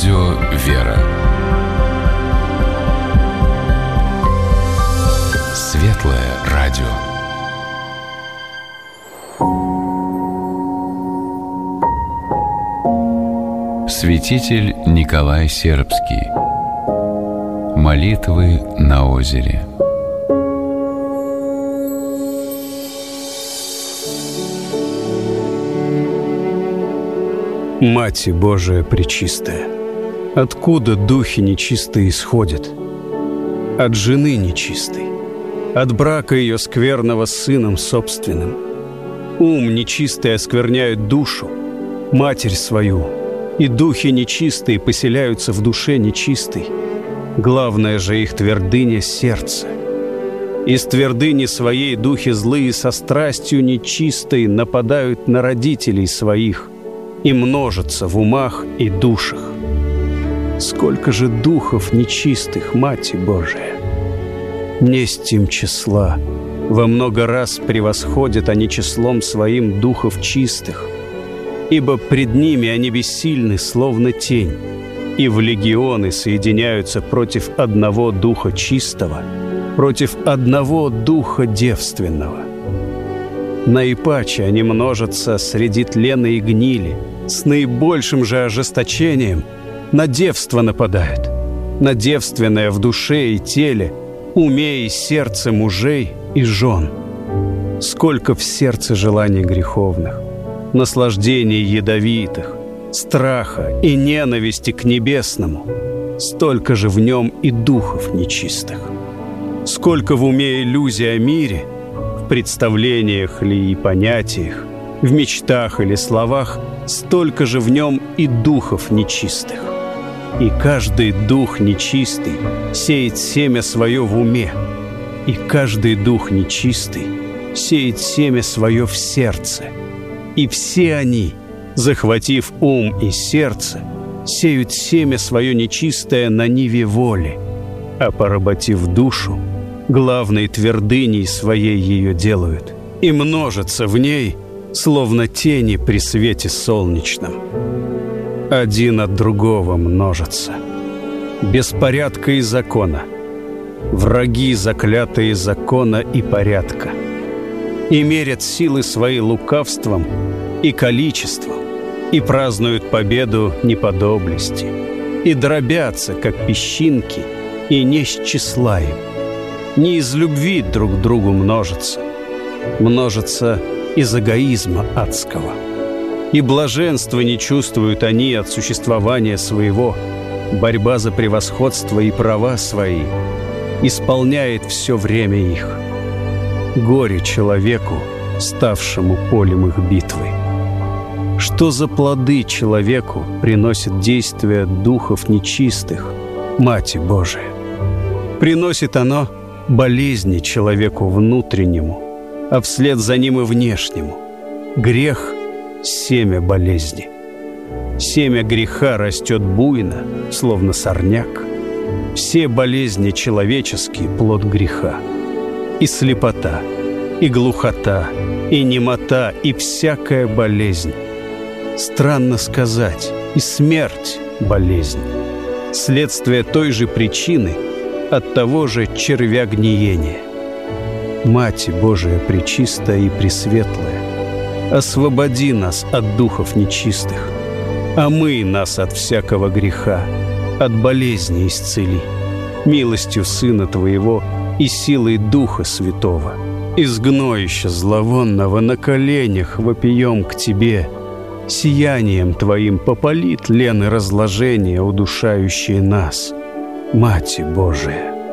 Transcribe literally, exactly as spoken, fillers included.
Радио «Вера». Светлое радио. Святитель Николай Сербский. Молитвы на озере. Мати Божия Пречистая, откуда духи нечистые исходят? От жены нечистой, от брака ее скверного с сыном собственным. Ум нечистый оскверняют душу, матерь свою, и духи нечистые поселяются в душе нечистой. Главное же их твердыня — сердце. Из твердыни своей духи злые со страстью нечистой нападают на родителей своих и множатся в умах и душах. Сколько же духов нечистых, Мати Божия! Несть им числа, во много раз превосходят они числом своим духов чистых, ибо пред ними они бессильны, словно тень, и в легионы соединяются против одного духа чистого, против одного духа девственного. Наипаче они множатся среди тлена и гнили, с наибольшим же ожесточением на девство нападают, на девственное в душе и теле, уме и сердце мужей и жен. Сколько в сердце желаний греховных, наслаждений ядовитых, страха и ненависти к небесному, столько же в нем и духов нечистых. Сколько в уме иллюзий о мире, в представлениях ли и понятиях, в мечтах или словах, столько же в нем и духов нечистых. И каждый дух нечистый сеет семя свое в уме, и каждый дух нечистый сеет семя свое в сердце. И все они, захватив ум и сердце, сеют семя свое нечистое на ниве воли, а поработив душу, главной твердыней своей ее делают, и множатся в ней, словно тени при свете солнечном. Один от другого множатся. Беспорядка и закона, враги заклятые закона и порядка, и мерят силы свои лукавством и количеством, и празднуют победу неподоблести, и дробятся, как песчинки, и не с числа им. Не из любви друг к другу множатся, множатся из эгоизма адского. И блаженства не чувствуют они от существования своего, борьба за превосходство и права свои исполняет все время их. Горе человеку, ставшему полем их битвы. Что за плоды человеку приносит действие духов нечистых, Мати Божия? Приносит оно болезни человеку внутреннему, а вслед за ним и внешнему. Грех — семя болезни. Семя греха растет буйно, словно сорняк. Все болезни человеческие — плод греха. И слепота, и глухота, и немота, и всякая болезнь. Странно сказать, и смерть — болезнь. Следствие той же причины, от того же червя гниения. Мати Божия Пречистая и Пресветлая, освободи нас от духов нечистых, омый нас от всякого греха, от болезни исцели, милостью Сына Твоего и силой Духа Святого. Из гноища зловонного на коленях вопием к Тебе, сиянием Твоим попали тлен и разложение, удушающие нас, Мати Божия.